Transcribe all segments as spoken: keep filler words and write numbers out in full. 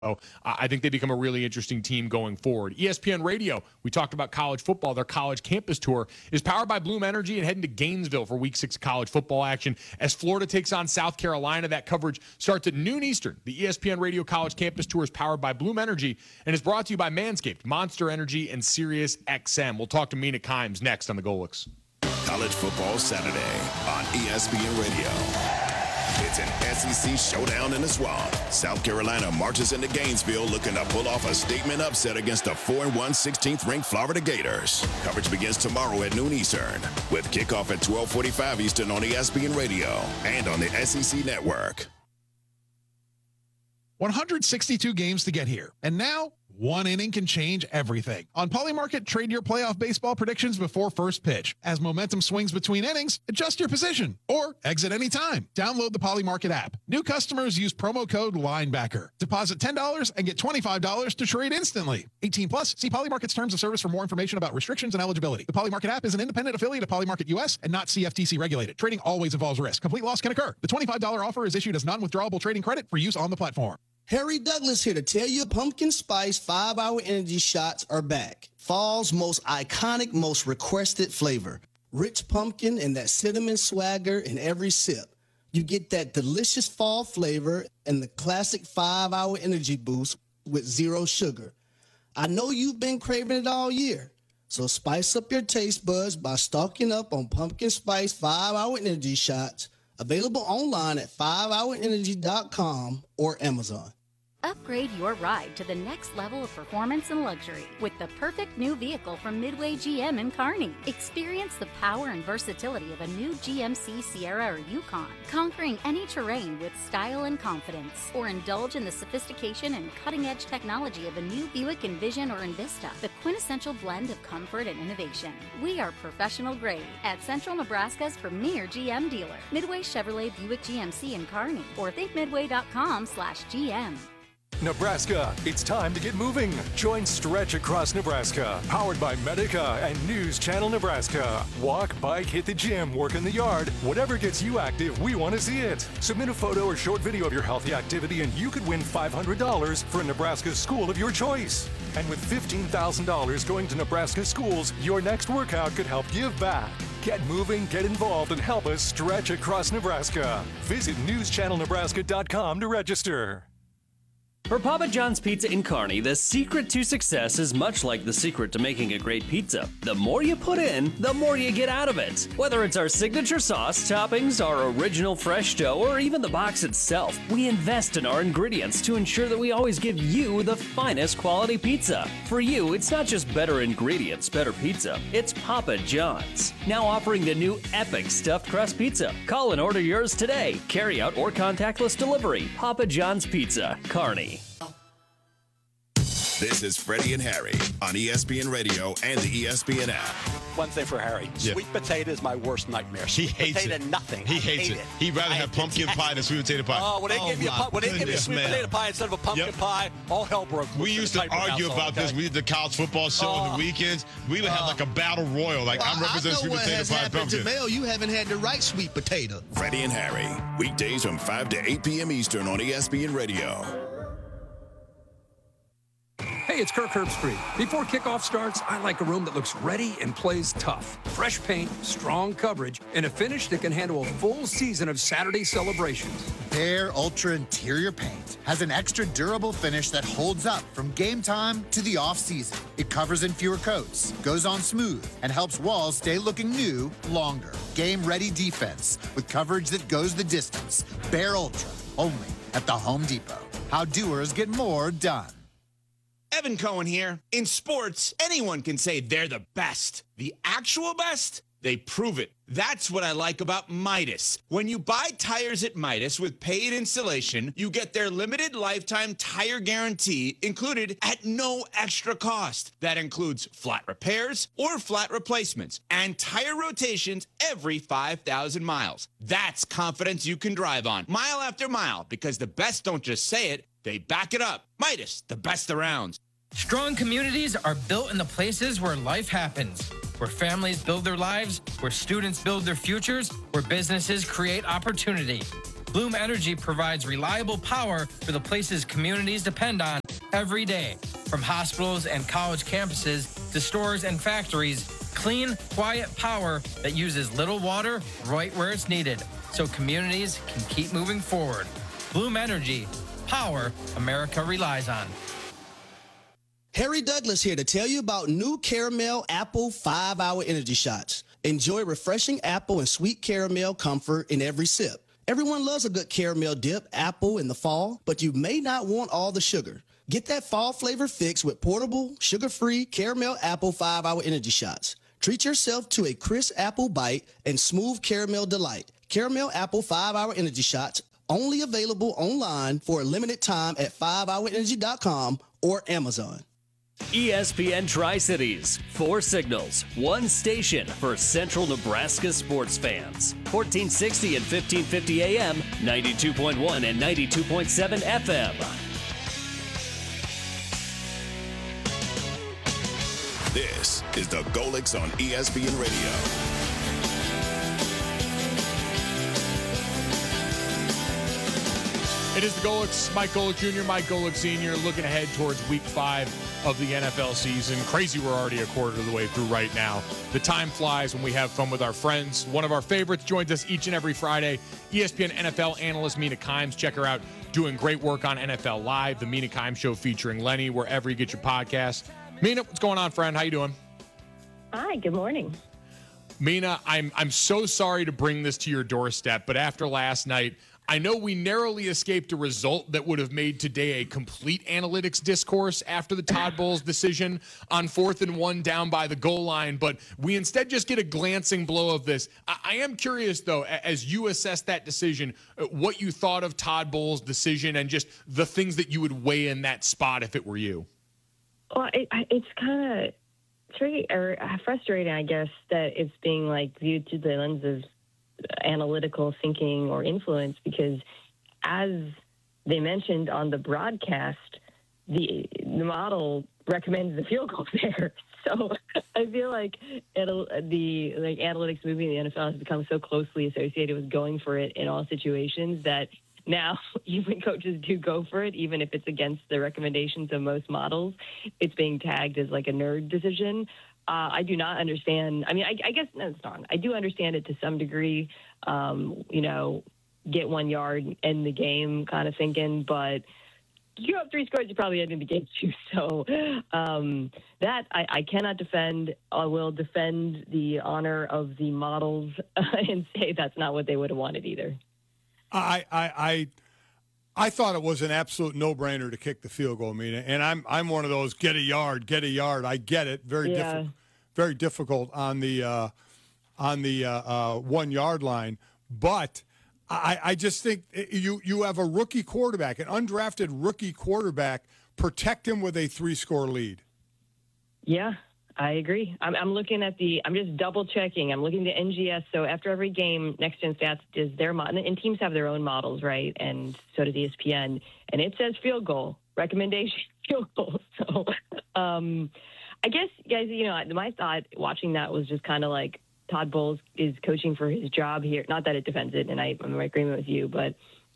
So I think they become a really interesting team going forward. E S P N Radio, we talked about college football. Their college campus tour is powered by Bloom Energy and heading to Gainesville for week six college football action. As Florida takes on South Carolina, that coverage starts at noon Eastern. The E S P N Radio college campus tour is powered by Bloom Energy and is brought to you by Manscaped, Monster Energy, and Sirius X M. We'll talk to Mina Kimes next on the Golics. College Football Saturday on E S P N Radio. It's an S E C showdown in the swamp. South Carolina marches into Gainesville looking to pull off a statement upset against the four and one sixteenth ranked Florida Gators. Coverage begins tomorrow at noon Eastern with kickoff at twelve forty-five Eastern on E S P N Radio and on the S E C Network. one hundred sixty-two games to get here, and now one inning can change everything. On Polymarket, trade your playoff baseball predictions before first pitch. As momentum swings between innings, adjust your position or exit anytime. Download the Polymarket app. New customers use promo code LINEBACKER. Deposit ten dollars and get twenty-five dollars to trade instantly. eighteen plus. See Polymarket's terms of service for more information about restrictions and eligibility. The Polymarket app is an independent affiliate of Polymarket U S and not C F T C regulated. Trading always involves risk. Complete loss can occur. The twenty-five dollars offer is issued as non-withdrawable trading credit for use on the platform. Harry Douglas here to tell you pumpkin spice five-hour energy shots are back. Fall's most iconic, most requested flavor. Rich pumpkin and that cinnamon swagger in every sip. You get that delicious fall flavor and the classic five-hour energy boost with zero sugar. I know you've been craving it all year, so spice up your taste buds by stocking up on pumpkin spice five-hour energy shots. Available online at five hour energy dot com or Amazon. Upgrade your ride to the next level of performance and luxury with the perfect new vehicle from Midway G M in Kearney. Experience the power and versatility of a new G M C Sierra or Yukon, conquering any terrain with style and confidence. Or indulge in the sophistication and cutting-edge technology of a new Buick Envision or Envista, the quintessential blend of comfort and innovation. We are professional grade at Central Nebraska's premier G M dealer, Midway Chevrolet Buick G M C in Kearney, or think midway dot com slash G M. Nebraska, it's time to get moving. Join Stretch Across Nebraska, powered by Medica and News Channel Nebraska. Walk, bike, hit the gym, work in the yard. Whatever gets you active, we want to see it. Submit a photo or short video of your healthy activity and you could win five hundred dollars for a Nebraska school of your choice. And with fifteen thousand dollars going to Nebraska schools, your next workout could help give back. Get moving, get involved, and help us stretch across Nebraska. Visit news channel nebraska dot com to register. For Papa John's Pizza in Kearney, the secret to success is much like the secret to making a great pizza. The more you put in, the more you get out of it. Whether it's our signature sauce, toppings, our original fresh dough, or even the box itself, we invest in our ingredients to ensure that we always give you the finest quality pizza. For you, it's not just better ingredients, better pizza. It's Papa John's. Now offering the new epic stuffed crust pizza. Call and order yours today. Carry out or contactless delivery. Papa John's Pizza, Kearney. This is Freddie and Harry on E S P N Radio and the E S P N app. One thing for Harry, yeah. Sweet potato is my worst nightmare. He Sweet hates potato, it. nothing. He I hates hate it. it. He'd rather I have pumpkin pie than sweet potato pie. Oh, when they oh, give me a, when they give me a sweet man. potato pie instead of a pumpkin yep. pie, all hell broke loose. We used to argue household, about okay? this. We did the college football show on uh, the weekends. We would have uh, like a battle royal. Like well, I'm representing sweet potato pie and pumpkin. To Mel, you haven't had the right sweet potato. Freddie and Harry, weekdays from five to eight p.m. Eastern on E S P N Radio. Hey, it's Kirk Herbstreit. Before kickoff starts, I like a room that looks ready and plays tough. Fresh paint, strong coverage, and a finish that can handle a full season of Saturday celebrations. Behr Ultra Interior Paint has an extra durable finish that holds up from game time to the off-season. It covers in fewer coats, goes on smooth, and helps walls stay looking new longer. Game-ready defense with coverage that goes the distance. Behr Ultra, only at the Home Depot. How doers get more done. Evan Cohen here. In sports, anyone can say they're the best. The actual best? They prove it. That's what I like about Midas. When you buy tires at Midas with paid installation, you get their limited lifetime tire guarantee included at no extra cost. That includes flat repairs or flat replacements and tire rotations every five thousand miles. That's confidence you can drive on mile after mile because the best don't just say it, they back it up. Midas, the best around. Strong communities are built in the places where life happens, where families build their lives, where students build their futures, where businesses create opportunity. Bloom Energy provides reliable power for the places communities depend on every day. From hospitals and college campuses to stores and factories, clean, quiet power that uses little water right where it's needed, so communities can keep moving forward. Bloom Energy, power America relies on. Harry Douglas here to tell you about new Caramel Apple five hour Energy Shots. Enjoy refreshing apple and sweet caramel comfort in every sip. Everyone loves a good caramel dip apple in the fall, but you may not want all the sugar. Get that fall flavor fix with portable, sugar-free Caramel Apple five hour Energy Shots. Treat yourself to a crisp apple bite and smooth caramel delight. Caramel Apple five hour Energy Shots, only available online for a limited time at five hour energy dot com or Amazon. E S P N Tri-Cities, four signals, one station for Central Nebraska sports fans. fourteen sixty and fifteen fifty A M, ninety-two point one and ninety-two point seven F M. This is the Golics on E S P N Radio. It is the Golics, Mike Golic Junior, Mike Golic Senior, looking ahead towards week five of the N F L season. Crazy we're already a quarter of the way through right now. The time flies when we have fun with our friends. One of our favorites joins us each and every Friday, E S P N N F L analyst Mina Kimes. Check her out doing great work on N F L Live, the Mina Kimes Show featuring Lenny, wherever you get your podcasts. Mina, what's going on, friend? How you doing? Hi, good morning. Mina, I'm I'm so sorry to bring this to your doorstep, but after last night, I know we narrowly escaped a result that would have made today a complete analytics discourse after the Todd Bowles decision on fourth and one down by the goal line, but we instead just get a glancing blow of this. I, I am curious, though, as you assess that decision, what you thought of Todd Bowles' decision and just the things that you would weigh in that spot if it were you. Well, it, it's kind of it's very or frustrating, I guess, that it's being like viewed through the lens of analytical thinking or influence, because as they mentioned on the broadcast, the the model recommends the field goal there. So I feel like it'll, the like analytics movie in the N F L has become so closely associated with going for it in all situations that now even coaches do go for it, even if it's against the recommendations of most models. It's being tagged as like a nerd decision. Uh, I do not understand. I mean, I, I guess no, it's not. I do understand it to some degree, um, you know, get one yard, end the game kind of thinking. But you have three scores, you probably end the game too. So um, that I, I cannot defend. I will defend the honor of the models and say that's not what they would have wanted either. I, I, I, I thought it was an absolute no-brainer to kick the field goal, Mina. And I'm I'm one of those get a yard, get a yard. I get it. Very Yeah. difficult, very difficult on the uh, on the uh, uh, one yard line. But I, I just think you you have a rookie quarterback, an undrafted rookie quarterback. Protect him with a three-score lead. Yeah, I agree. I'm, I'm looking at the, I'm just double checking. I'm looking at N G S. So after every game, Next Gen Stats does their model, and teams have their own models, right? And so does E S P N. And it says field goal, recommendation field goal. So um, I guess, guys, you know, my thought watching that was just kind of like Todd Bowles is coaching for his job here. Not that it defends it, and I, I'm in agreement with you, but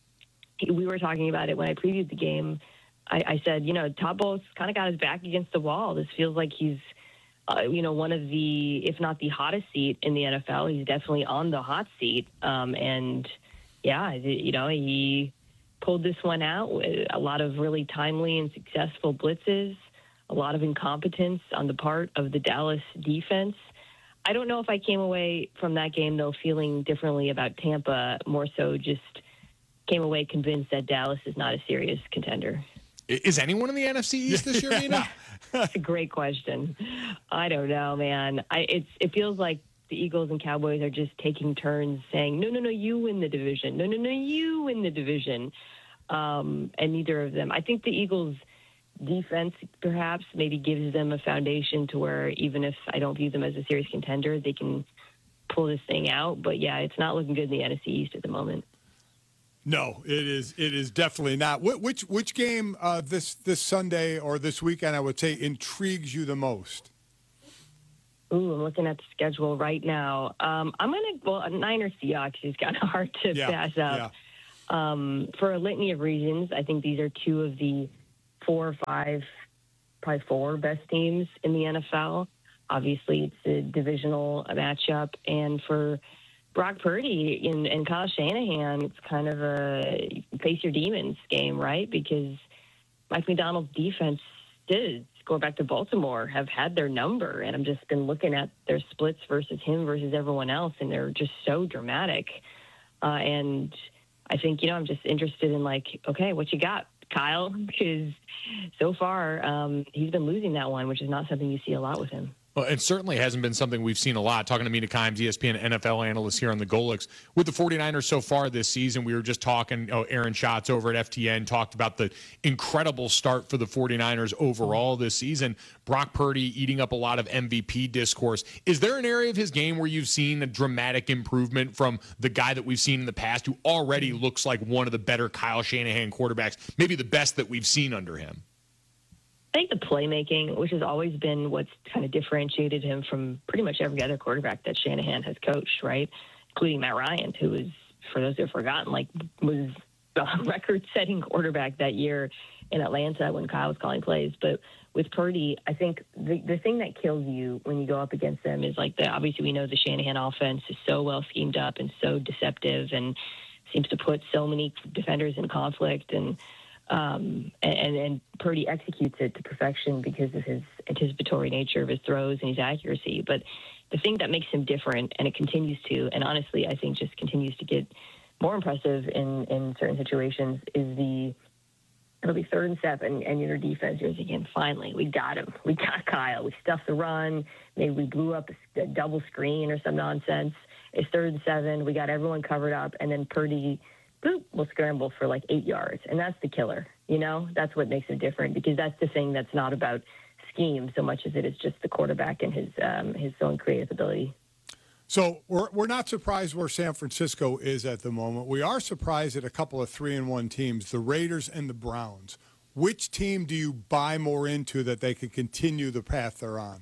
we were talking about it when I previewed the game. I, I said, you know, Todd Bowles kind of got his back against the wall. This feels like he's, Uh, you know, one of the, if not the hottest seat in the N F L. He's definitely on the hot seat. Um, and, yeah, you know, he pulled this one out with a lot of really timely and successful blitzes, a lot of incompetence on the part of the Dallas defense. I don't know if I came away from that game, though, feeling differently about Tampa, more so just came away convinced that Dallas is not a serious contender. Is anyone in the N F C East this year, Mina? That's a great question. I don't know, man. I it's it feels like the Eagles and Cowboys are just taking turns saying, no, no, no, you win the division. No, no, no, you win the division. Um, and neither of them. I think the Eagles' defense perhaps maybe gives them a foundation to where even if I don't view them as a serious contender, they can pull this thing out. But, yeah, it's not looking good in the N F C East at the moment. No, it is. It is definitely not. Wh- Which which game uh, this this Sunday or this weekend, I would say, intrigues you the most? Ooh, I'm looking at the schedule right now. Um, I'm gonna well, Niners Seahawks is kind of hard to Yeah, pass up. yeah. um, for a litany of reasons. I think these are two of the four or five, probably four best teams in the N F L. Obviously, it's a divisional matchup. And for Brock Purdy and, and Kyle Shanahan, it's kind of a face your demons game, right? Because Mike McDonald's defense did, going back to Baltimore, have had their number. And I've just been looking at their splits versus him versus everyone else, and they're just so dramatic. Uh, and I think, you know, I'm just interested in, like, okay, what you got, Kyle? Because so far um, he's been losing that one, which is not something you see a lot with him. Well, it certainly hasn't been something we've seen a lot. Talking to Mina Kimes, E S P N N F L analyst here on the Golix. With the 49ers so far this season, we were just talking, oh, Aaron Schatz over at F T N talked about the incredible start for the 49ers overall this season. Brock Purdy eating up a lot of M V P discourse. Is there an area of his game where you've seen a dramatic improvement from the guy that we've seen in the past who already looks like one of the better Kyle Shanahan quarterbacks, maybe the best that we've seen under him? I think the playmaking, which has always been what's kind of differentiated him from pretty much every other quarterback that Shanahan has coached, right? Including Matt Ryan, who was, for those who have forgotten, like was the record-setting quarterback that year in Atlanta when Kyle was calling plays. But with Purdy, I think the, the thing that kills you when you go up against them is like the, obviously we know the Shanahan offense is so well schemed up and so deceptive and seems to put so many defenders in conflict, and Um, and, and Purdy executes it to perfection because of his anticipatory nature of his throws and his accuracy. But the thing that makes him different, and it continues to, and honestly, I think just continues to get more impressive in, in certain situations, is the, it'll be third and seven, and your defense, you're thinking, finally, we got him. We got Kyle. We stuffed the run. Maybe we blew up a, a double screen or some nonsense. It's third and seven. We got everyone covered up, and then Purdy, boop, will scramble for like eight yards. And that's the killer, you know? That's what makes it different, because that's the thing that's not about scheme so much as it is just the quarterback and his um, his own creative ability. So we're we're not surprised where San Francisco is at the moment. We are surprised at a couple of three and one teams, the Raiders and the Browns. Which team do you buy more into that they can continue the path they're on?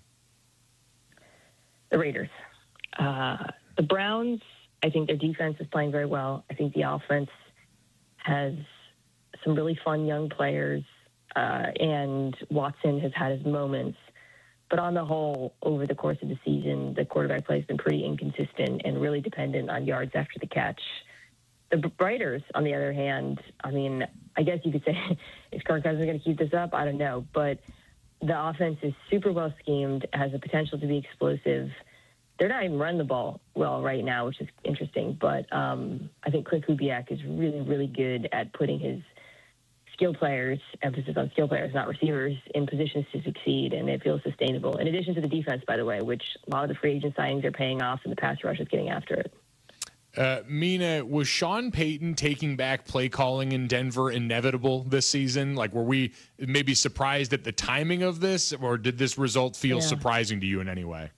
The Raiders. Uh, the Browns, I think their defense is playing very well. I think the offense has some really fun young players, uh, and Watson has had his moments. But on the whole, over the course of the season, the quarterback play has been pretty inconsistent and really dependent on yards after the catch. The Raiders, on the other hand, I mean, I guess you could say, is Kirk Cousins going to keep this up? I don't know. But the offense is super well schemed, has the potential to be explosive. They're not even running the ball well right now, which is interesting. But um, I think Klint Kubiak is really, really good at putting his skill players, emphasis on skill players, not receivers, in positions to succeed, and it feels sustainable. In addition to the defense, by the way, which a lot of the free agent signings are paying off, and the pass rush is getting after it. Uh, Mina, was Sean Payton taking back play calling in Denver inevitable this season? Like, were we maybe surprised at the timing of this, or did this result feel Yeah. surprising to you in any way?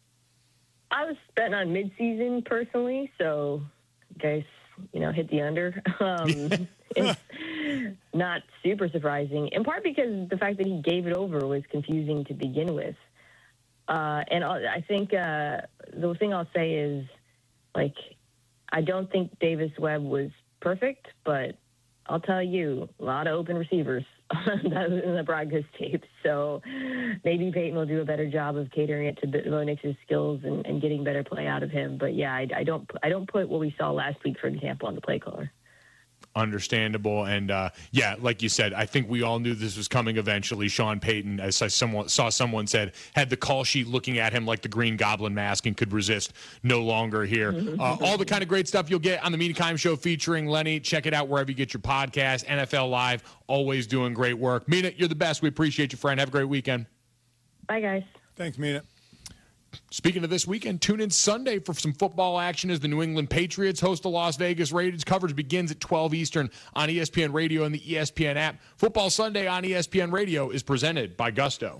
I was betting on midseason personally, so guys, you know, hit the under. Um, it's not super surprising, in part because the fact that he gave it over was confusing to begin with. Uh, and I think uh, the thing I'll say is, like, I don't think Davis Webb was perfect, but I'll tell you, a lot of open receivers in the broadcast tape. So maybe Peyton will do a better job of catering it to Bo Nix's skills and, and getting better play out of him. But yeah, I, I don't I don't put what we saw last week, for example, on the play caller. Understandable. And uh, yeah, like you said, I think we all knew this was coming eventually. Sean Payton, as I someone, saw someone said, had the call sheet looking at him like the Green Goblin mask and could resist no longer here. Uh, all the kind of great stuff you'll get on the Mina Kimes Show featuring Lenny. Check it out wherever you get your podcast. N F L Live, always doing great work. Mina, you're the best. We appreciate you, friend. Have a great weekend. Bye, guys. Thanks, Mina. Speaking of this weekend, tune in Sunday for some football action as the New England Patriots host the Las Vegas Raiders. Coverage begins at twelve Eastern on E S P N Radio and the E S P N app. Football Sunday on E S P N Radio is presented by Gusto.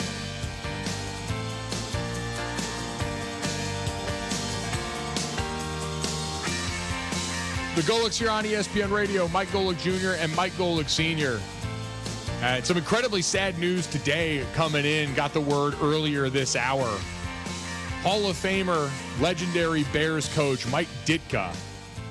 The Golix here on E S P N Radio. Mike Golick Junior and Mike Golick Senior Uh, some incredibly sad news today coming in. Got the word earlier this hour. Hall of Famer, legendary Bears coach Mike Ditka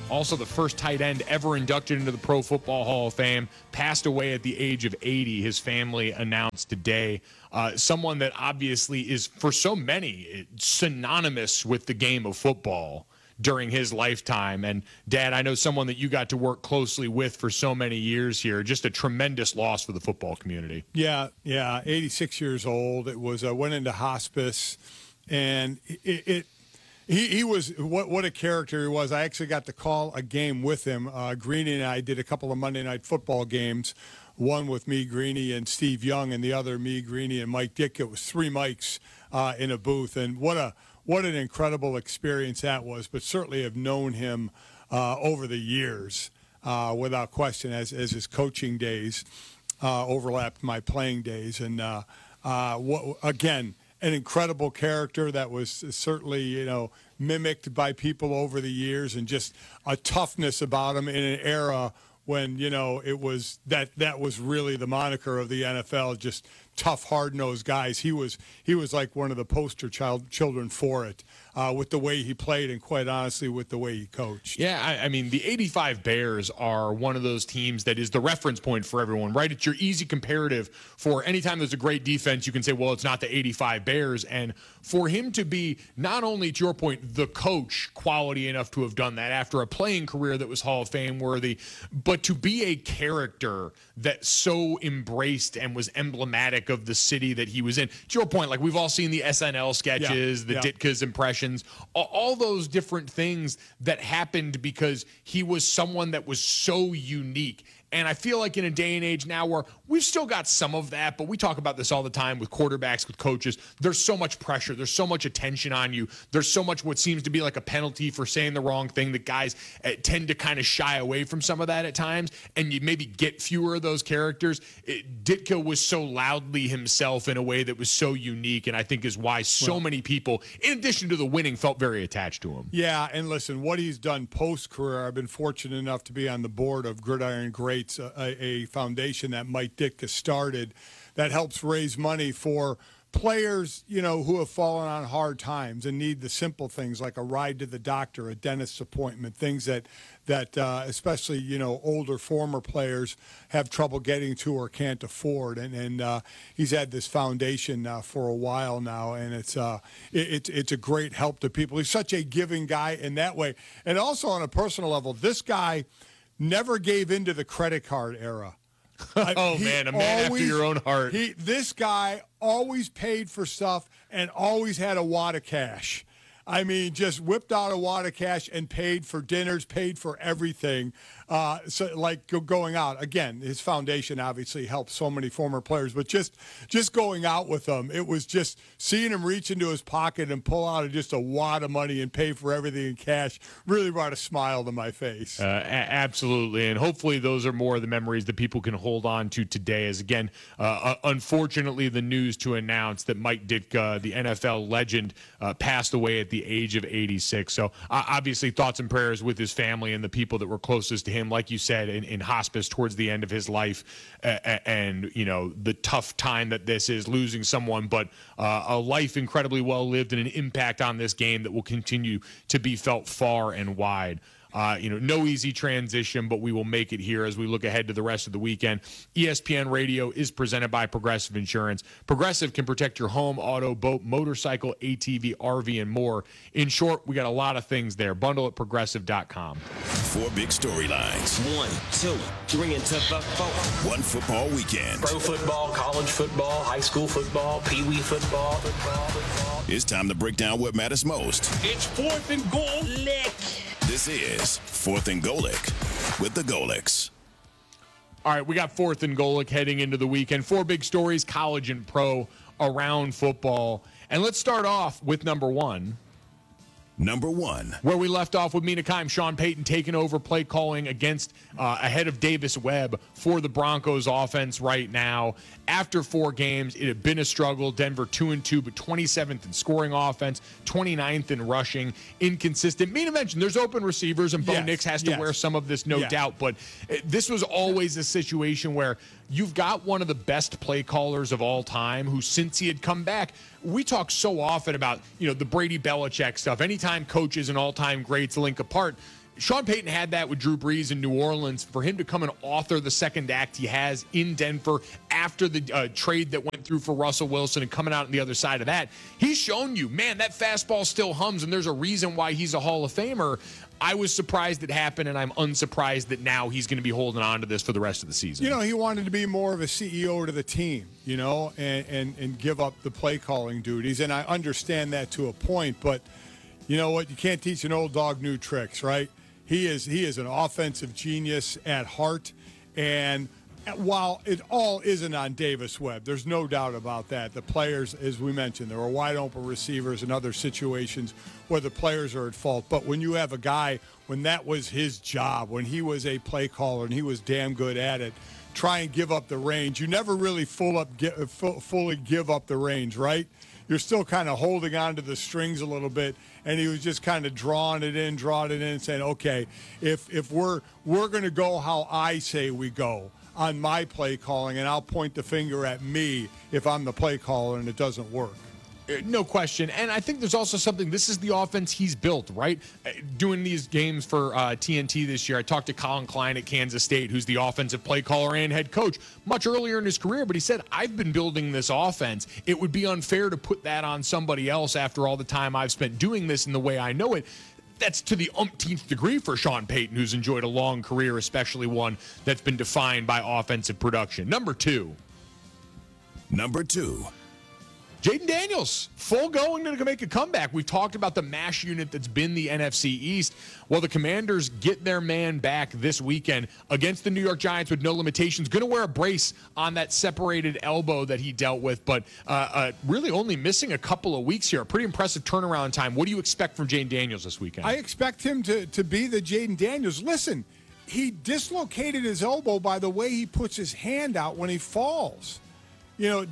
also the first tight end ever inducted into the Pro Football Hall of Fame, passed away at the age of eighty, his family announced today. Uh, someone that obviously is, for so many, synonymous with the game of football during his lifetime. And, Dad, I know someone that you got to work closely with for so many years here. Just a tremendous loss for the football community. Yeah, yeah, eighty-six years old. It was uh, went into hospice, and it, it he, he was what what a character he was. I actually got to call a game with him. Uh, Greeny and I did a couple of Monday Night Football games. One with me, Greeny, and Steve Young, and the other me, Greeny, and Mike Ditka. It was three mics uh, in a booth, and what a What an incredible experience that was, but certainly have known him uh, over the years, uh, without question, as, as his coaching days uh, overlapped my playing days. And, uh, uh, what, again, an incredible character that was certainly, you know, mimicked by people over the years, and just a toughness about him in an era when, you know, it was that that was really the moniker of the N F L, just tough, hard-nosed guys. He was he was like one of the poster child children for it, uh, with the way he played and, quite honestly, with the way he coached. Yeah, I, I mean, the eighty-five Bears are one of those teams that is the reference point for everyone, right? It's your easy comparative for anytime there's a great defense, you can say, well, it's not the eighty-five Bears. And for him to be, not only, to your point, the coach, quality enough to have done that after a playing career that was Hall of Fame worthy, but to be a character that so embraced and was emblematic of the city that he was in. To your point, like, we've all seen the S N L sketches, yeah, the yeah. Ditka's impressions, all, all those different things that happened because he was someone that was so unique. And I feel like in a day and age now where we've still got some of that, but we talk about this all the time with quarterbacks, with coaches. There's so much pressure. There's so much attention on you. There's so much what seems to be like a penalty for saying the wrong thing that guys uh, tend to kind of shy away from some of that at times, and you maybe get fewer of those characters. It, Ditka was so loudly himself in a way that was so unique, and I think is why so well, many people, in addition to the winning, felt very attached to him. Yeah, and listen, what he's done post-career, I've been fortunate enough to be on the board of Gridiron Great, A, a foundation that Mike Ditka started that helps raise money for players, you know, who have fallen on hard times and need the simple things like a ride to the doctor, a dentist's appointment, things that that uh, especially, you know, older former players have trouble getting to or can't afford. And and uh, he's had this foundation uh, for a while now, and it's uh, it, it's it's a great help to people. He's such a giving guy in that way, and also on a personal level, this guy never gave into the credit card era. oh, he man, a man always, after your own heart. He, this guy always paid for stuff and always had a wad of cash. I mean, just whipped out a wad of cash and paid for dinners, paid for everything. Uh, so, like going out again, his foundation obviously helped so many former players, but just just going out with them, it was just seeing him reach into his pocket and pull out just a wad of money and pay for everything in cash really brought a smile to my face. Uh, a- absolutely, and hopefully those are more of the memories that people can hold on to today. As again, uh, unfortunately, the news to announce that Mike Ditka, the N F L legend, uh, passed away at the age of eighty-six. So uh, obviously, thoughts and prayers with his family and the people that were closest to him. Like you said, in, in hospice towards the end of his life, uh, and you know the tough time that this is, losing someone, but uh, a life incredibly well lived and an impact on this game that will continue to be felt far and wide. Uh, you know, no easy transition, but we will make it here as we look ahead to the rest of the weekend. E S P N Radio is presented by Progressive Insurance. Progressive can protect your home, auto, boat, motorcycle, A T V, R V, and more. In short, we got a lot of things there. Bundle at progressive dot com. Four big storylines. One, two, three, and four. One football weekend. Pro football, college football, high school football, pee wee football, football, football. It's time to break down what matters most. It's fourth and goal. Lick. This is Fourth and Golic with the Golics. All right, we got Fourth and Golic heading into the weekend. Four big stories, college and pro, around football. And let's start off with number one. Number one. Where we left off with Mina Kimes, Sean Payton taking over play calling against uh, ahead of Davis Webb for the Broncos offense right now. After four games, it had been a struggle. Denver two and two, but twenty-seventh in scoring offense, twenty-ninth in rushing, inconsistent. Mina mentioned there's open receivers, and Bo yes, Nix has to yes. wear some of this, no yes. doubt. But this was always a situation where you've got one of the best play callers of all time who, since he had come back, we talk so often about, you know, the Brady Belichick stuff. Anytime coaches and all-time greats link apart, Sean Payton had that with Drew Brees in New Orleans. For him to come and author the second act he has in Denver after the uh, trade that went through for Russell Wilson and coming out on the other side of that, he's shown you, man, that fastball still hums, and there's a reason why he's a Hall of Famer. I was surprised it happened, and I'm unsurprised that now he's going to be holding on to this for the rest of the season. You know, he wanted to be more of a C E O to the team, you know, and, and, and give up the play calling duties. And I understand that to a point, but you know what? You can't teach an old dog new tricks, right? He is he is an offensive genius at heart, and while it all isn't on Davis Webb, there's no doubt about that. The players, as we mentioned, there were wide open receivers and other situations where the players are at fault. But when you have a guy, when that was his job, when he was a play caller and he was damn good at it, try and give up the range. You never really full up, get, fully give up the range, right? You're still kind of holding on to the strings a little bit, and he was just kind of drawing it in, drawing it in, and saying, okay, if if we're we're going to go how I say we go on my play calling, and I'll point the finger at me if I'm the play caller and it doesn't work. No question. And I think there's also something, this is the offense he's built, right? Doing these games for uh, T N T this year, I talked to Colin Klein at Kansas State, who's the offensive play caller and head coach, much earlier in his career, but he said, I've been building this offense. It would be unfair to put that on somebody else after all the time I've spent doing this in the way I know it. That's to the umpteenth degree for Sean Payton, who's enjoyed a long career, especially one that's been defined by offensive production. Number two. Number two. Jaden Daniels, full going to make a comeback. We've talked about the MASH unit that's been the N F C East. Well, the Commanders get their man back this weekend against the New York Giants with no limitations. Going to wear a brace on that separated elbow that he dealt with, but uh, uh, really only missing a couple of weeks here. A pretty impressive turnaround time. What do you expect from Jaden Daniels this weekend? I expect him to, to be the Jaden Daniels. Listen, he dislocated his elbow by the way he puts his hand out when he falls. You know,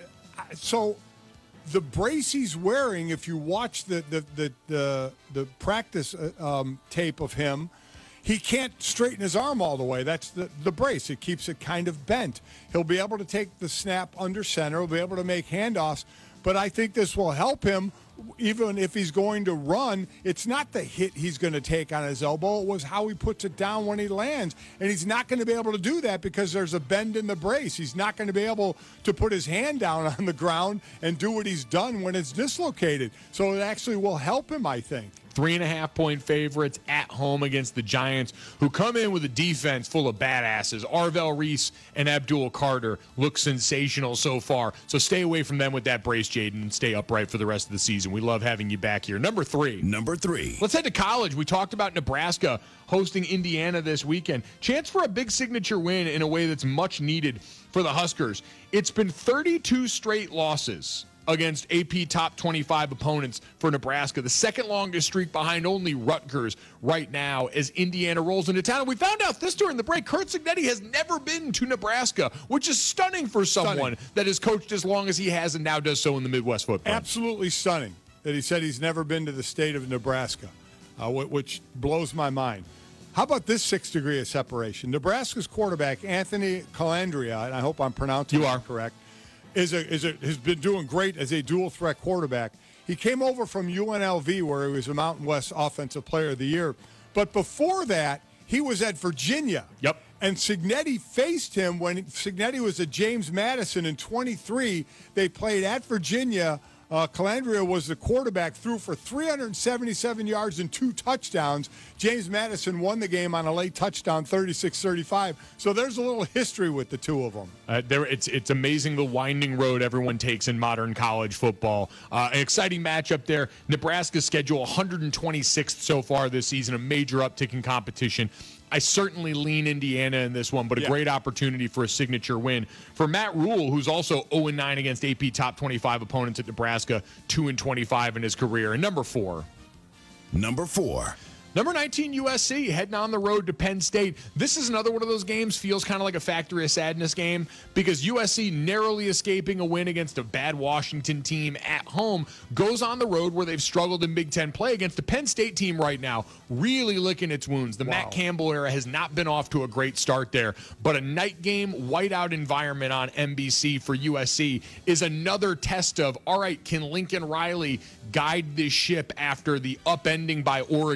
so the brace he's wearing, if you watch the the the the, the practice um, tape of him, he can't straighten his arm all the way. That's the, the brace. It keeps it kind of bent. He'll be able to take the snap under center. He'll be able to make handoffs. But I think this will help him, even if he's going to run. It's not the hit he's going to take on his elbow. It was how he puts it down when he lands. And he's not going to be able to do that because there's a bend in the brace. He's not going to be able to put his hand down on the ground and do what he's done when it's dislocated. So it actually will help him, I think. Three and a half point favorites at home against the Giants, who come in with a defense full of badasses. Arvell Reese and Abdul Carter look sensational so far. So stay away from them with that brace, Jaden, and stay upright for the rest of the season. We love having you back here. Number three. Number three. Let's head to college. We talked about Nebraska hosting Indiana this weekend. Chance for a big signature win in a way that's much needed for the Huskers. It's been thirty-two straight losses against A P top twenty-five opponents for Nebraska, the second longest streak behind only Rutgers right now as Indiana rolls into town. And we found out this during the break, Curt Cignetti has never been to Nebraska, which is stunning for someone Stunning. that has coached as long as he has and now does so in the Midwest footprint. Absolutely stunning that he said he's never been to the state of Nebraska, uh, which blows my mind. How about this sixth degree of separation? Nebraska's quarterback, Anthony Calandria, and I hope I'm pronouncing you that are. correct, is a, is a, has been doing great as a dual-threat quarterback. He came over from U N L V, where he was a Mountain West Offensive Player of the Year. But before that, he was at Virginia. Yep. And Cignetti faced him when Cignetti was at James Madison in twenty-three. They played at Virginia. Uh, Calandria was the quarterback, threw for three hundred seventy-seven yards and two touchdowns. James Madison won the game on a late touchdown, thirty-six thirty-five. So there's a little history with the two of them. Uh, there, it's it's amazing the winding road everyone takes in modern college football. Uh, an exciting matchup there. Nebraska's schedule one hundred twenty-sixth so far this season, a major uptick in competition. I certainly lean Indiana in this one, but a Yeah. great opportunity for a signature win. For Matt Rule, who's also oh and nine against A P top twenty-five opponents at Nebraska, two and twenty-five in his career. And number four. Number four. Number nineteen, U S C, heading on the road to Penn State. This is another one of those games, feels kind of like a Factory of Sadness game, because U S C narrowly escaping a win against a bad Washington team at home goes on the road where they've struggled in Big Ten play against a Penn State team right now, really licking its wounds. The Wow. Matt Campbell era has not been off to a great start there, but a night game, whiteout environment on N B C for U S C is another test of, all right, can Lincoln Riley guide this ship after the upending by Oregon back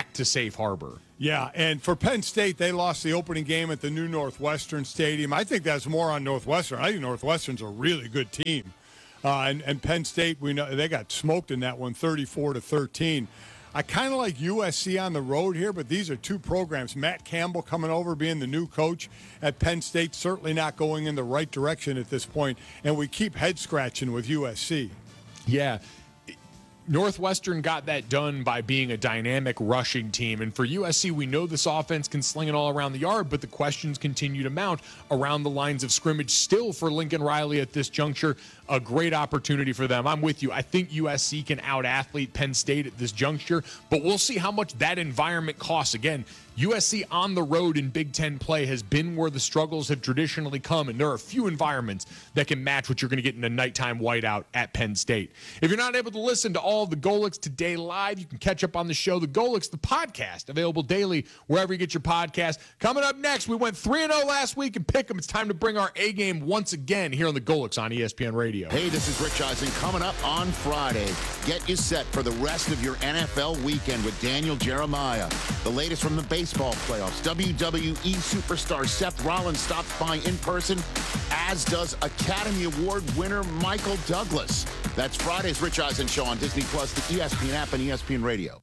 back to safe harbor. Yeah, and for Penn State, they lost the opening game at the new Northwestern Stadium. I think that's more on Northwestern. I think Northwestern's a really good team. Uh, and, and Penn State, we know they got smoked in that one, thirty-four to thirteen. I kind of like U S C on the road here, but these are two programs. Matt Campbell coming over, being the new coach at Penn State, certainly not going in the right direction at this point, and we keep head-scratching with U S C. Yeah. Northwestern got that done by being a dynamic rushing team. And for U S C, we know this offense can sling it all around the yard, but the questions continue to mount around the lines of scrimmage. Still, for Lincoln Riley at this juncture, a great opportunity for them. I'm with you. I think U S C can out-athlete Penn State at this juncture, but we'll see how much that environment costs. Again, U S C on the road in Big Ten play has been where the struggles have traditionally come, and there are a few environments that can match what you're going to get in a nighttime whiteout at Penn State. If you're not able to listen to all of the Golics today live, you can catch up on the show. The Golics, the podcast, available daily wherever you get your podcast. Coming up next, we went three and oh last week in Pick'em. It's time to bring our A game once again here on the Golics on E S P N Radio. Hey, this is Rich Eisen. Coming up on Friday, get you set for the rest of your N F L weekend with Daniel Jeremiah. The latest from the baseball playoffs. W W E superstar Seth Rollins stops by in person, as does Academy Award winner Michael Douglas. That's Friday's Rich Eisen Show on Disney Plus, the E S P N app, and E S P N Radio.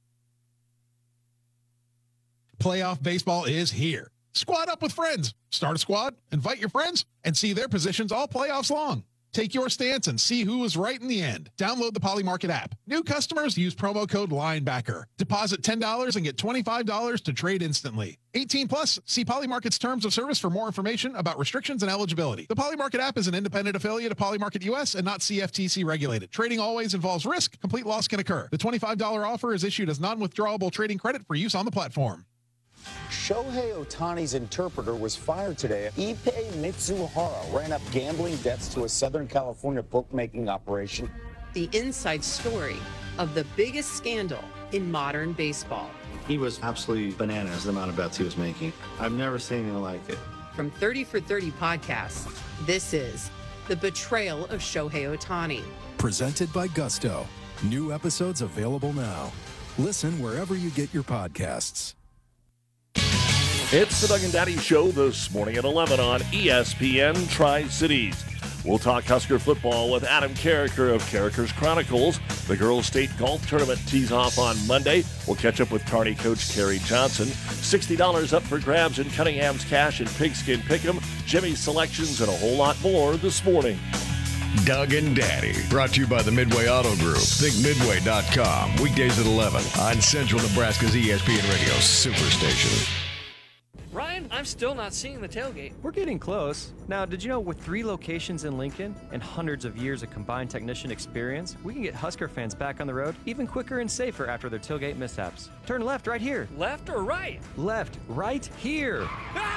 Playoff baseball is here. Squad up with friends. Start a squad, invite your friends, and see their positions all playoffs long. Take your stance and see who was right in the end. Download the Poly Market app. New customers use promo code LINEBACKER. Deposit ten dollars and get twenty-five dollars to trade instantly. eighteen plus. See Poly Market's terms of service for more information about restrictions and eligibility. The Poly Market app is an independent affiliate of Poly Market U S and not C F T C regulated. Trading always involves risk. Complete loss can occur. The twenty-five dollars offer is issued as non-withdrawable trading credit for use on the platform. Shohei Ohtani's interpreter was fired today. Ippei Mitsuhara ran up gambling debts to a Southern California bookmaking operation. The inside story of the biggest scandal in modern baseball. He was absolutely bananas, the amount of bets he was making. I've never seen anything like it. From thirty for thirty podcasts, this is The Betrayal of Shohei Ohtani. Presented by Gusto. New episodes available now. Listen wherever you get your podcasts. It's the Doug and Daddy Show this morning at eleven on E S P N Tri-Cities. We'll talk Husker football with Adam Carricker of Carricker's Chronicles. The girls' state golf tournament tees off on Monday. We'll catch up with Kearney coach Kerry Johnson. sixty dollars up for grabs in Cunningham's Cash and Pigskin Pick'em, Jimmy's Selections, and a whole lot more this morning. Doug and Daddy, brought to you by the Midway Auto Group. think midway dot com. Weekdays at eleven on Central Nebraska's E S P N Radio Superstation. Ryan, I'm still not seeing the tailgate. We're getting close. Now, did you know with three locations in Lincoln and hundreds of years of combined technician experience, we can get Husker fans back on the road even quicker and safer after their tailgate mishaps. Turn left right here. Left or right? Left right here.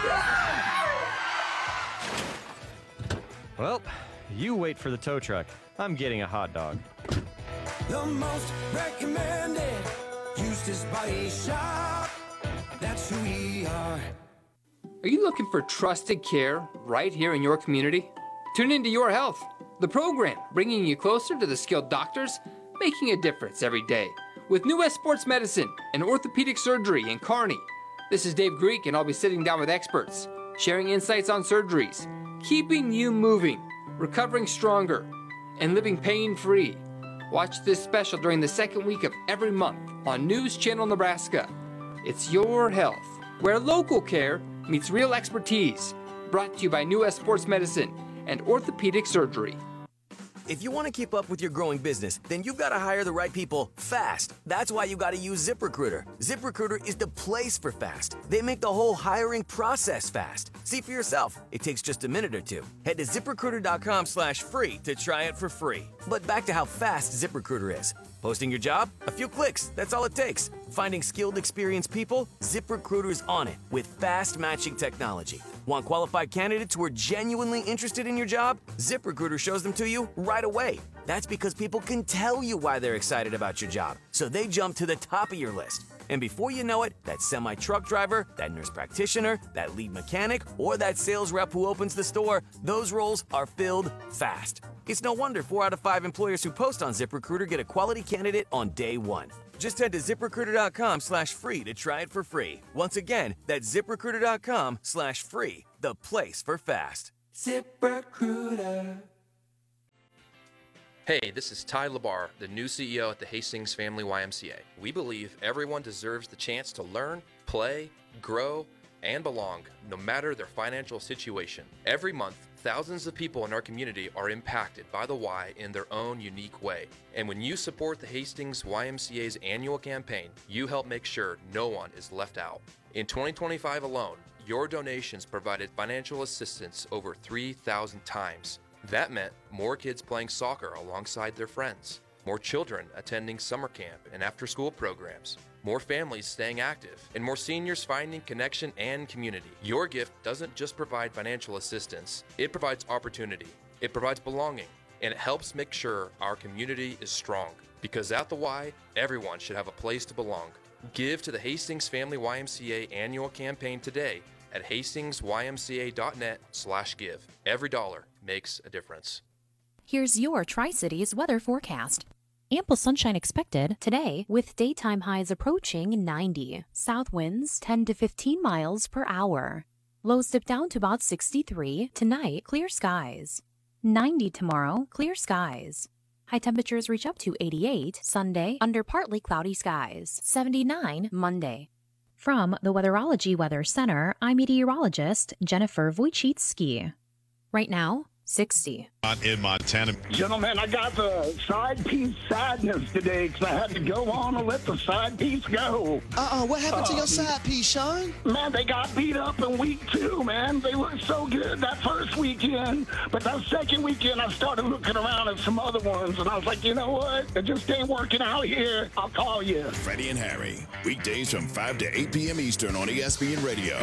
Well, you wait for the tow truck. I'm getting a hot dog. The most recommended Eustace Body Shop. That's who we are. Are you looking for trusted care right here in your community? Tune into Your Health, the program bringing you closer to the skilled doctors, making a difference every day. With New West Sports Medicine and orthopedic surgery in Kearney. This is Dave Greek, and I'll be sitting down with experts, sharing insights on surgeries, keeping you moving, recovering stronger, and living pain-free. Watch this special during the second week of every month on News Channel Nebraska. It's Your Health, where local care meets real expertise. Brought to you by New West Sports Medicine and Orthopedic Surgery. If you want to keep up with your growing business, then you've got to hire the right people fast. That's why you got to use ZipRecruiter. ZipRecruiter is the place for fast. They make the whole hiring process fast. See for yourself. It takes just a minute or two. Head to ZipRecruiter.com slash free to try it for free. But back to how fast ZipRecruiter is. Posting your job? A few clicks. That's all it takes. Finding skilled, experienced people? ZipRecruiter's on it with fast matching technology. Want qualified candidates who are genuinely interested in your job? ZipRecruiter shows them to you right away. That's because people can tell you why they're excited about your job, so they jump to the top of your list. And before you know it, that semi-truck driver, that nurse practitioner, that lead mechanic, or that sales rep who opens the store, those roles are filled fast. It's no wonder four out of five employers who post on ZipRecruiter get a quality candidate on day one. Just head to ZipRecruiter.com slash free to try it for free. Once again, that's ZipRecruiter.com slash free, the place for fast. ZipRecruiter. Hey, this is Ty Labar, the new C E O at the Hastings Family Y M C A. We believe everyone deserves the chance to learn, play, grow, and belong, no matter their financial situation. Every month, thousands of people in our community are impacted by the Y in their own unique way. And when you support the Hastings Y M C A's annual campaign, you help make sure no one is left out. In twenty twenty-five alone, your donations provided financial assistance over three thousand times. That meant more kids playing soccer alongside their friends, more children attending summer camp and after-school programs, more families staying active, and more seniors finding connection and community. Your gift doesn't just provide financial assistance, it provides opportunity, it provides belonging, and it helps make sure our community is strong. Because at the Y, everyone should have a place to belong. Give to the Hastings Family Y M C A annual campaign today at hastingsymca.net slash give. Every dollar makes a difference. Here's your Tri-Cities weather forecast. Ample sunshine expected today with daytime highs approaching ninety. South winds ten to fifteen miles per hour. Lows dip down to about sixty-three. Tonight, clear skies. ninety tomorrow, clear skies. High temperatures reach up to eighty-eight Sunday under partly cloudy skies. seventy-nine Monday. From the Weatherology Weather Center, I'm meteorologist Jennifer Wojcicki. Right now, sixty. In Montana. Gentlemen, I got the side piece sadness today because I had to go on and let the side piece go. Uh-uh, what happened to Um, your side piece, Sean? Man, they got beat up in week two, man. They looked so good that first weekend. But that second weekend, I started looking around at some other ones, and I was like, you know what? It just ain't working out here. I'll call you. Freddie and Harry, weekdays from five to eight p.m. Eastern on E S P N Radio.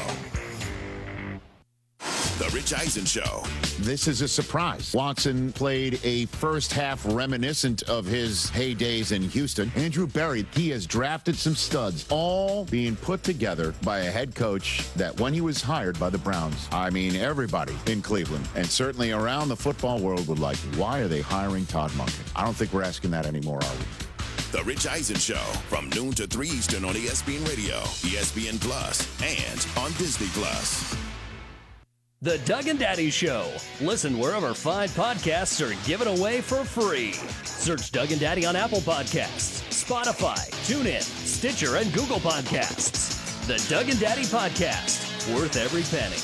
The Rich Eisen Show. This is a surprise. Watson played a first half reminiscent of his heydays in Houston. Andrew Berry, he has drafted some studs, all being put together by a head coach that when he was hired by the Browns, I mean, everybody in Cleveland and certainly around the football world would like, why are they hiring Todd Monken? I don't think we're asking that anymore, are we? The Rich Eisen Show from noon to three Eastern on E S P N Radio, E S P N Plus, and on Disney Plus. The Doug and Daddy Show. Listen wherever fine podcasts are given away for free. Search Doug and Daddy on Apple Podcasts, Spotify, TuneIn, Stitcher, and Google Podcasts. The Doug and Daddy Podcast. Worth every penny.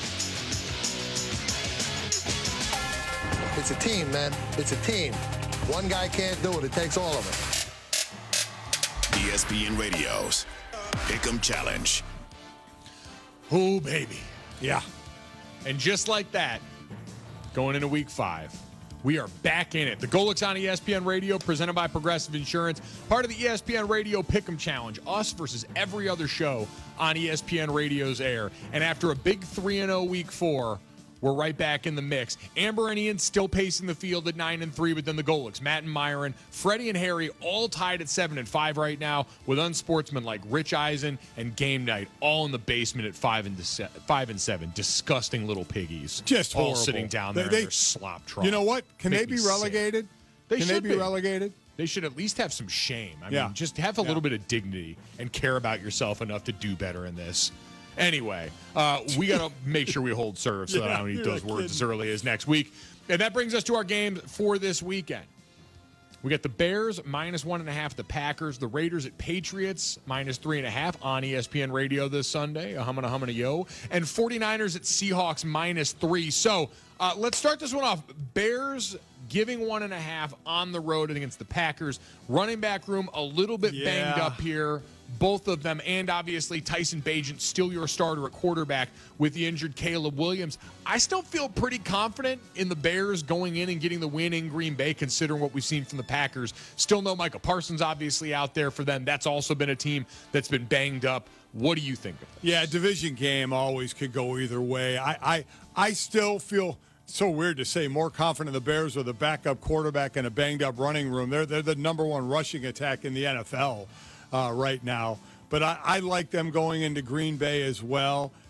It's a team, man. It's a team. One guy can't do it. It takes all of it. E S P N Radio's Pick'em Challenge. Oh, baby. Yeah. And just like that, going into week five, we are back in it. The Golics on E S P N Radio, presented by Progressive Insurance, part of the E S P N Radio Pick'em Challenge, us versus every other show on E S P N Radio's air. And after a big three and oh week four, we're right back in the mix. Amber and Ian still pacing the field at nine and three, but then the Golics, Matt and Myron, Freddie and Harry, all tied at seven and five right now, with unsportsmen like Rich Eisen and Game Night all in the basement at five and se- five and seven. Disgusting little piggies, Just all horrible. sitting down there They- in their slop trough. You know what? Can Make they me be sick. relegated? They Can should they be, relegated? They should at least have some shame. I Yeah. mean, just have a Yeah. little bit of dignity and care about yourself enough to do better in this. Anyway, uh, we got to make sure we hold serve so that I Yeah, don't eat you're those not words kidding. as early as next week. And that brings us to our games for this weekend. We got the Bears minus one and a half, the Packers, the Raiders at Patriots minus three and a half on E S P N Radio this Sunday, a hummin' a hummin' a yo, and 49ers at Seahawks minus three. So uh, let's start this one off. Bears giving one and a half on the road against the Packers. Running back room a little bit banged Yeah. up here. Both of them, and obviously Tyson Bagent, still your starter at quarterback with the injured Caleb Williams. I still feel pretty confident in the Bears going in and getting the win in Green Bay, considering what we've seen from the Packers. Still no Micah Parsons, obviously, out there for them. That's also been a team that's been banged up. What do you think of this? Yeah, division game always could go either way. I, I, I still feel so weird to say more confident in the Bears with a backup quarterback and a banged-up running room. They're, they're the number one rushing attack in the N F L. Uh, right now. But I, I like them going into Green Bay as well.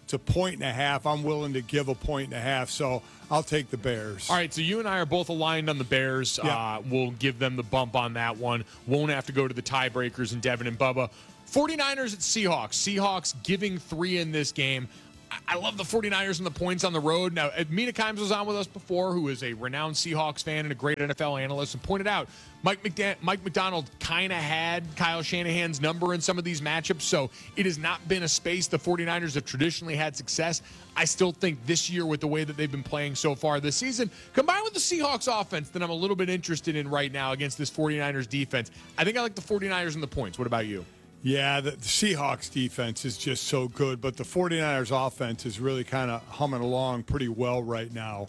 It's a point and a half. I'm willing to give a point and a half, so I'll take the Bears. All right, so you and I are both aligned on the Bears. Yeah. Uh, we'll give them the bump on that one. Won't have to go to the tiebreakers in Devin and Bubba. forty-niners at Seahawks. Seahawks giving three in this game. I love the forty-niners and the points on the road. Now, Mina Kimes was on with us before, who is a renowned Seahawks fan and a great N F L analyst, and pointed out Mike, McDa- Mike McDonald kind of had Kyle Shanahan's number in some of these matchups, so it has not been a space the forty-niners have traditionally had success. I still think this year, with the way that they've been playing so far this season, combined with the Seahawks offense that I'm a little bit interested in right now against this forty-niners defense, I think I like the forty-niners and the points. What about you? Yeah, the, the Seahawks defense is just so good, but the forty-niners offense is really kind of humming along pretty well right now.